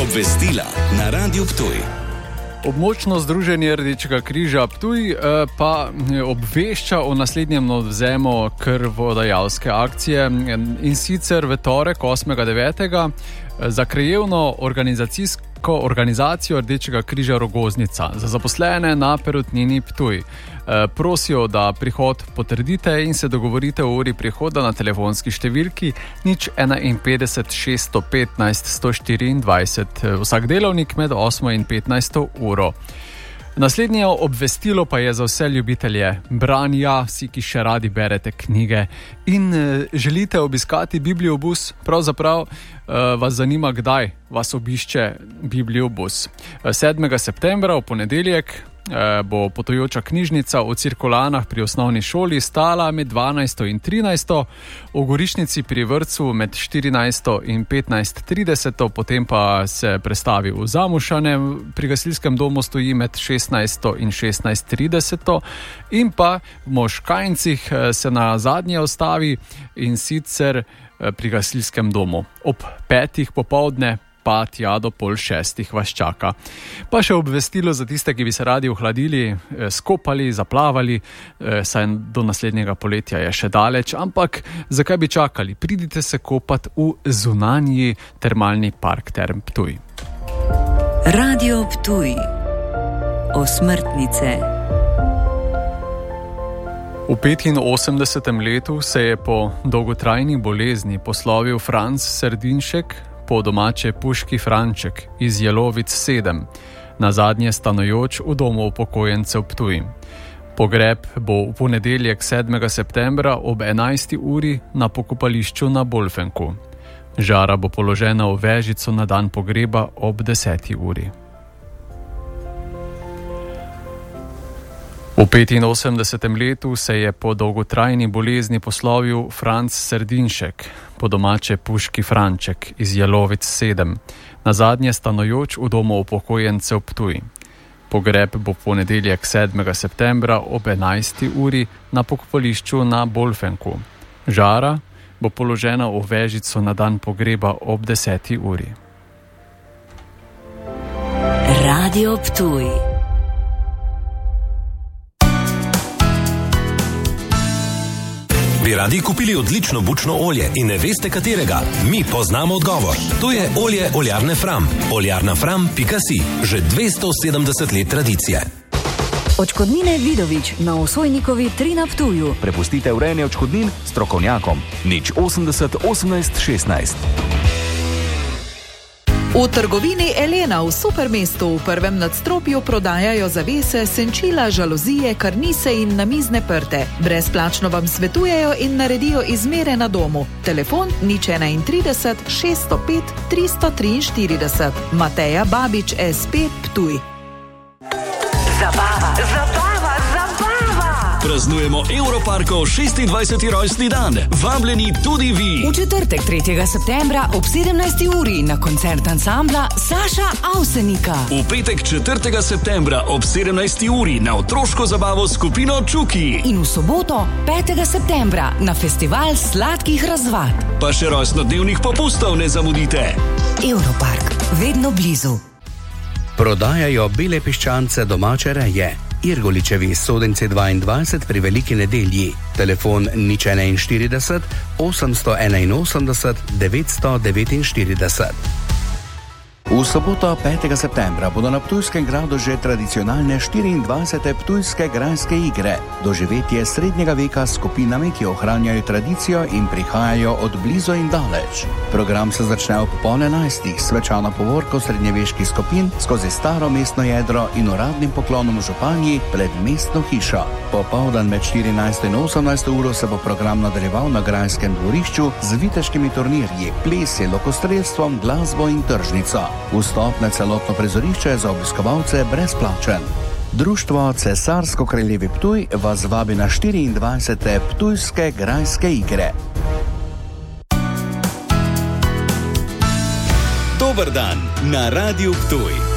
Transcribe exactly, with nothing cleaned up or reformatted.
Obvestila na Radiu Ptuj. Območno združenje Rdečega križa Ptuj pa obvešča o naslednjem odvzemu krvodajalske akcije, in sicer v torek osmega devetega za krajevno organizacijsko organizacijo Rdečega križa Rogoznica za zaposlene na Perutnini Ptuj. Prosijo, da prihod potrdite in se dogovorite o uri prihoda na telefonski številki nič enainpetdeset šeststo petnajst sto štiriindvajset, vsak delovnik med osmo in petnajsto uro. Naslednje obvestilo pa je za vse ljubitelje branja, vsi, ki še radi berete knjige in želite obiskati Bibliobus, pravzaprav vas zanima, kdaj vas obišče Bibliobus. sedmega septembra v ponedeljek bo potujoča knjižnica v Cirkulanah pri osnovni šoli stala med dvanajsto in trinajsto, v Gorišnici pri vrtcu med štirinajsto in petnajst trideset, potem pa se prestavi v Zamušane, pri gasilskem domu stoji med šestnajsto in šestnajst trideset in pa v Moškajncih se na zadnje ustavi, in sicer pri gasilskem domu. Ob petih popoldne pa tja do pol šestih vas čaka. Pa še obvestilo za tiste, ki bi se radi ohladili, skopali, zaplavali, saj do naslednjega poletja je še daleč, ampak zakaj bi čakali? Pridite se kopat v zunanji termalni park Term Ptuj. Radio Ptuj. Osmrtnice. V petinosemdesetem letu se je po dolgotrajni bolezni poslovil Franc Srdinšek, po domače Puški Franček iz Jelovic sedem, nazadnje stanujoč v domu upokojencev Ptuj. Pogreb bo v ponedeljek sedmega septembra ob enajsti uri na pokopališču na Bolfenku. Žara bo položena v vežico na dan pogreba ob deseti uri. V petinosemdesetem letu se je po dolgotrajni bolezni poslovil Franc Srdinšek, po domače Puški Franček iz Jelovic sedem, nazadnje stanujoč v domu upokojencev Ptuj. Pogreb bo v ponedeljek sedmega septembra ob enajsti uri na pokopališču na Bolfenku. Žara bo položena v vežico na dan pogreba ob deseti uri. Radio Ptuj. Bi radi kupili odlično bučno olje in ne veste katerega? Mi poznamo odgovor. To je olje oljarne Fram. oljarna fram pika si. Že dvesto sedemdeset let tradicije. Odškodnine Vidovič na Osojnikovi tri na Ptuju. Prepustite urejanje odškodnin strokovnjakom. nič osemdeset osemnajst šestnajst. V trgovini Elena v Supermestu v prvem nadstropju prodajajo zavese, senčila, žalozije, karnise in namizne prte. Brezplačno vam svetujejo in naredijo izmere na domu. Telefon nič enaintrideset šeststo pet tristo triinštirideset. Mateja Babič, es pe Ptuj. Zabava, zabava, zabava! Praznujemo Europarkov šestindvajseti rojstni dan. Vabljeni tudi vi. V četrtek tretjega septembra ob sedemnajsti uri na koncert ansambla Saša Avsenika. V petek četrtega septembra ob sedemnajsti uri na otroško zabavo skupino Čuki. In v soboto petega septembra na festival sladkih razvad. Pa še rojstnodnevnih popustov ne zamudite. Europark, vedno blizu. Prodajajo bele piščance domače reje. Irgoličevi Sodenci dvaindvajset pri Veliki nedelji. Telefon nič enainštirideset osemsto enainosemdeset devetsto devetinštirideset. V soboto petega septembra bodo na Ptujskem gradu že tradicionalne štiriindvajsete Ptujske grajske igre. Doživetje srednjega veka s skupinami, ki ohranjajo tradicijo in prihajajo od blizu in daleč. Program se začne ob pol enajstih s svečano povorko srednjeveških skupin skozi staro mestno jedro in uradnim poklonom županji pred mestno hišo. Popoldan med štirinajsto in osemnajsto uro se bo program nadaljeval na grajskem dvorišču z viteškimi turnirji, plesi, lokostrelstvom, glasbo in tržnico. Vstop na celotno prizorišče je za obiskovalce brezplačen. Društvo Cesarsko-kraljevi Ptuj vas vabi na štiriindvajsete Ptujske grajske igre. Dober dan na Radiu Ptuj.